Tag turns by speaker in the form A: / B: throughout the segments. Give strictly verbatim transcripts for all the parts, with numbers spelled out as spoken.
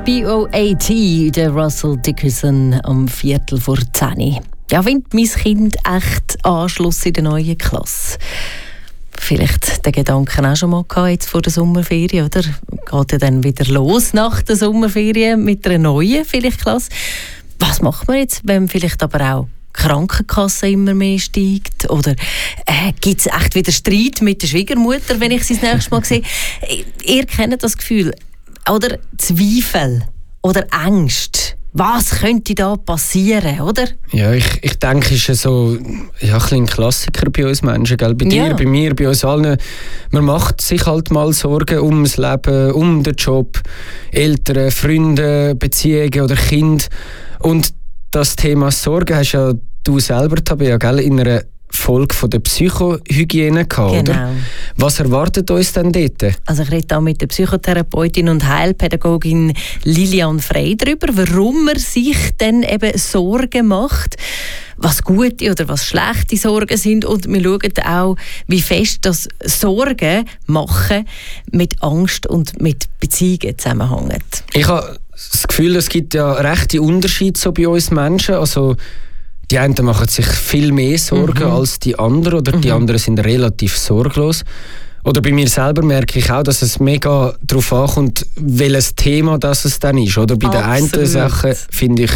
A: B O A T, der Russell Dickerson am Viertel vor zehn. Ja, wenn mein Kind echt Anschluss in der neuen Klasse. Vielleicht den Gedanken auch schon mal gehabt, jetzt vor der Sommerferien, oder? Geht ja dann wieder los nach der Sommerferien mit einer neuen vielleicht Klasse. Was macht man jetzt, wenn vielleicht aber auch die Krankenkasse immer mehr steigt? Oder äh, gibt es echt wieder Streit mit der Schwiegermutter, wenn ich sie das nächste Mal sehe? Ihr kennt das Gefühl. Oder Zweifel oder Ängste. Was könnte da passieren, oder?
B: Ja, ich, ich denke, es ist so ja, ein, ein Klassiker bei uns Menschen. Gell? Bei dir,
A: ja.
B: bei mir, bei uns allen. Man macht sich halt mal Sorgen um das Leben, um den Job, Eltern, Freunde, Beziehungen oder Kinder. Und das Thema Sorgen hast ja du selber, Tabea, gell, in einer Folge von der Psychohygiene gehabt,
A: genau.
B: Oder? Was erwartet uns denn dort?
A: Also ich rede auch mit der Psychotherapeutin und Heilpädagogin Lilian Frey darüber, warum man sich dann eben Sorgen macht, was gute oder was schlechte Sorgen sind, und wir schauen auch, wie fest das Sorgen machen mit Angst und mit Beziehungen zusammenhängt.
B: Ich habe das Gefühl, es gibt ja rechte Unterschiede so bei uns Menschen. Also die einen machen sich viel mehr Sorgen mhm. als die anderen, oder mhm. die anderen sind relativ sorglos. Oder bei mir selber merke ich auch, dass es mega darauf ankommt, welches Thema das es dann ist. Oder bei der einen Sache finde ich,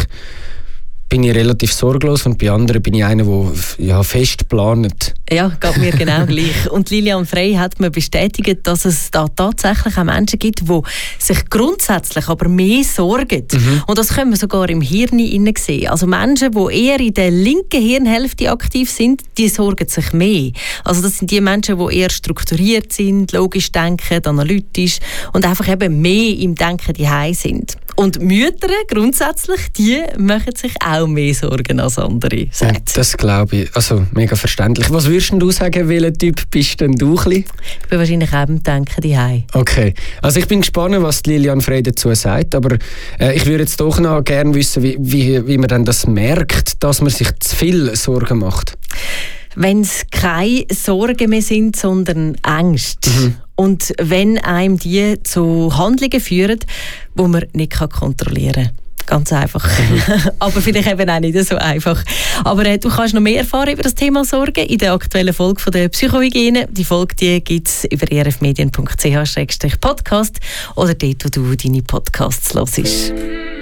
B: bin ich relativ sorglos, und bei anderen bin ich einer, der ja, fest plant.
A: Ja, geht mir genau gleich. Und Lilian Frey hat mir bestätigt, dass es da tatsächlich auch Menschen gibt, die sich grundsätzlich aber mehr sorgen. Mhm. Und das können wir sogar im Hirn sehen. Also Menschen, die eher in der linken Hirnhälfte aktiv sind, die sorgen sich mehr. Also das sind die Menschen, die eher strukturiert sind, logisch denken, analytisch und einfach eben mehr im Denken daheim sind. Und Mütter grundsätzlich, die machen sich auch mehr Sorgen als andere. Sagt.
B: Das glaube ich. Also mega verständlich. Was würdest du sagen, welcher Typ bist denn du? Ich
A: bin wahrscheinlich auch im Denken daheim.
B: Okay. Also ich bin gespannt, was Lilian Frey dazu sagt. Aber äh, ich würde jetzt doch noch gerne wissen, wie, wie, wie man dann das merkt, dass man sich zu viel Sorgen macht.
A: Wenn es keine Sorgen mehr sind, sondern Ängste. Mhm. Und wenn einem die zu Handlungen führen, die man nicht kontrollieren kann. Ganz einfach. Mhm. Aber vielleicht eben auch nicht so einfach. Aber äh, du kannst noch mehr erfahren über das Thema Sorgen in der aktuellen Folge von der Psychohygiene. Die Folge die gibt es über e r f medien punkt c h slash podcast oder dort, wo du deine Podcasts hörst.